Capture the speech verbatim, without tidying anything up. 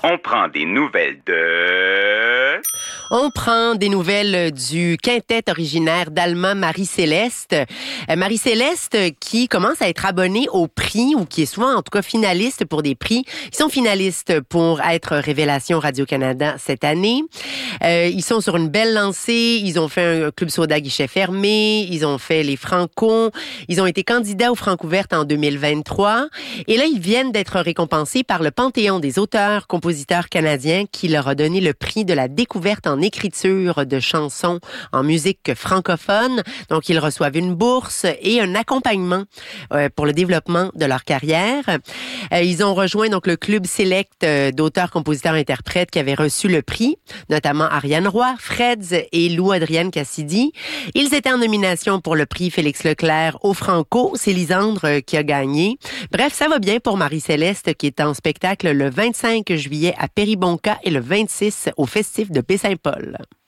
On prend des nouvelles de... On prend des nouvelles du quintet originaire d'Alma Marie-Céleste. Euh, Marie-Céleste qui commence à être abonnée au prix ou qui est souvent en tout cas finaliste pour des prix. Ils sont finalistes pour être Révélation Radio-Canada cette année. Euh, ils sont sur une belle lancée. Ils ont fait un club soda guichet fermé. Ils ont fait les Franco. Ils ont été candidats aux Francouvertes en deux mille vingt-trois. Et là, ils viennent d'être récompensés par le Panthéon des auteurs, compositeurs canadiens qui leur a donné le prix de la découverte en écriture de chansons en musique francophone. Donc, ils reçoivent une bourse et un accompagnement euh, pour le développement de leur carrière. Euh, ils ont rejoint donc le club select euh, d'auteurs, compositeurs, interprètes qui avaient reçu le prix, notamment Ariane Roy, Freds et Lou-Adrienne Cassidy. Ils étaient en nomination pour le prix Félix Leclerc au Franco. C'est Lisandre euh, qui a gagné. Bref, ça va bien pour Marie-Céleste qui est en spectacle le vingt-cinq juillet à Péribonka et le vingt-six au Festif de Baie-Saint-Paul.